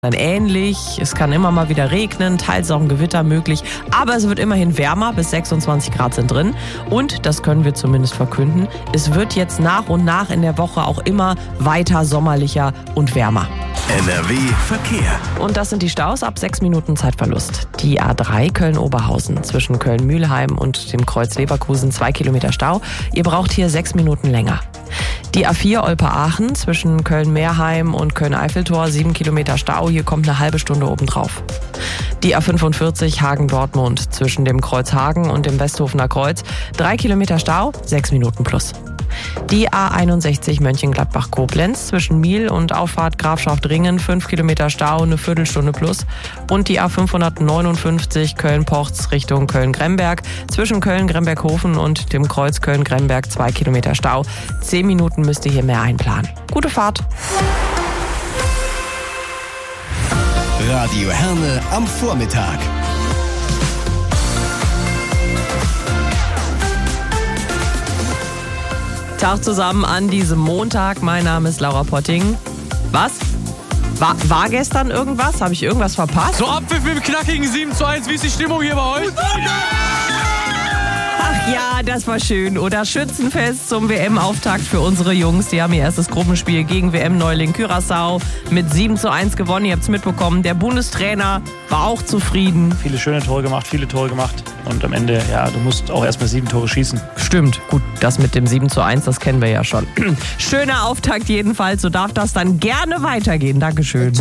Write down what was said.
Dann ähnlich, es kann immer mal wieder regnen, teils auch ein Gewitter möglich, aber es wird immerhin wärmer, bis 26 Grad sind drin und, das können wir zumindest verkünden, es wird jetzt nach und nach in der Woche auch immer weiter sommerlicher und wärmer. NRW Verkehr. Und das sind die Staus ab 6 Minuten Zeitverlust. Die A3 Köln-Oberhausen zwischen Köln-Mühlheim und dem Kreuz Leverkusen 2 Kilometer Stau. Ihr braucht hier 6 Minuten länger. Die A4 Olpe-Aachen zwischen Köln-Meerheim und Köln-Eiffeltor 7 Kilometer Stau. Hier kommt eine halbe Stunde obendrauf. Die A45 Hagen-Dortmund zwischen dem Kreuz Hagen und dem Westhofener Kreuz 3 Kilometer Stau, 6 Minuten plus. Die A61 Mönchengladbach-Koblenz zwischen Miel und Auffahrt Grafschaft-Ringen 5 Kilometer Stau, eine Viertelstunde plus. Und die A559 Köln-Porz Richtung Köln-Gremberg zwischen Köln-Gremberghofen und dem Kreuz Köln-Gremberg 2 Kilometer Stau. 10 Minuten müsst ihr hier mehr einplanen. Gute Fahrt! Radio Herne am Vormittag. Tag zusammen an diesem Montag. Mein Name ist Laura Potting. Was? War gestern irgendwas? Habe ich irgendwas verpasst? So Abpfiff mit dem knackigen 7:1. Wie ist die Stimmung hier bei euch? Ach ja, das war schön. Oder Schützenfest zum WM-Auftakt für unsere Jungs. Die haben ihr erstes Gruppenspiel gegen WM-Neuling Curaçao mit 7:1 gewonnen. Ihr habt es mitbekommen. Der Bundestrainer war auch zufrieden. Viele schöne Tore gemacht, viele Tore gemacht. Und am Ende, ja, du musst auch erstmal 7 Tore schießen. Stimmt. Gut, das mit dem 7:1, das kennen wir ja schon. Schöner Auftakt jedenfalls. So darf das dann gerne weitergehen. Dankeschön.